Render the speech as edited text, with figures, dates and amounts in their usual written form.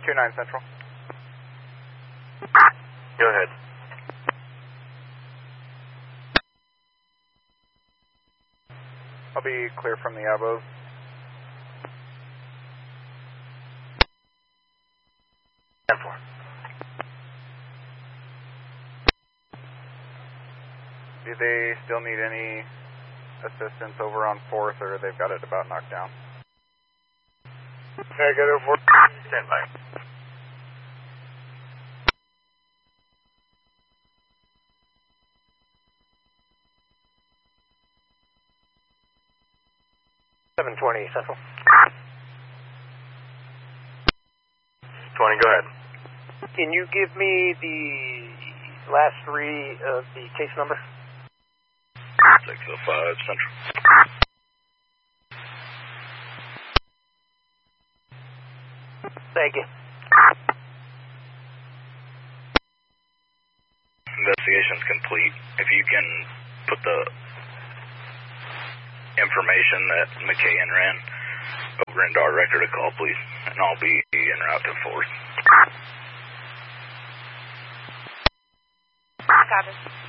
29 Central. Go ahead. I'll be clear from the Abos. Do they still need any assistance over on 4th, or they've got it about knocked down? Negative 4. Stand by. $720 Central. 20, go ahead. Can you give me the last three of the case number? 605 Central. Thank you. Investigation's complete. If you can put the information that McKayen ran over into our record of call, please, and I'll be en route to 4th. Got it.